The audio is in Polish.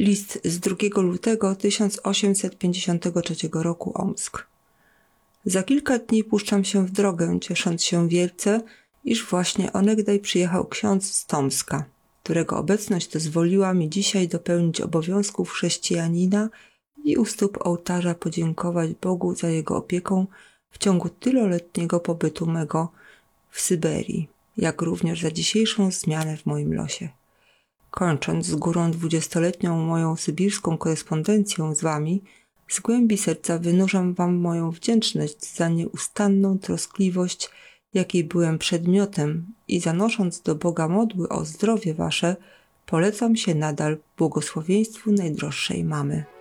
List z 2 lutego 1853 roku, Omsk. Za kilka dni puszczam się w drogę, ciesząc się wielce, iż właśnie onegdaj przyjechał ksiądz z Tomska, którego obecność dozwoliła mi dzisiaj dopełnić obowiązków chrześcijanina i u stóp ołtarza podziękować Bogu za jego opiekę w ciągu tyloletniego pobytu mego w Syberii, jak również za dzisiejszą zmianę w moim losie. Kończąc z górą 20-letnią moją sybirską korespondencję z wami, z głębi serca wynurzam wam moją wdzięczność za nieustanną troskliwość, jakiej byłem przedmiotem, i zanosząc do Boga modły o zdrowie wasze, polecam się nadal błogosławieństwu najdroższej mamy.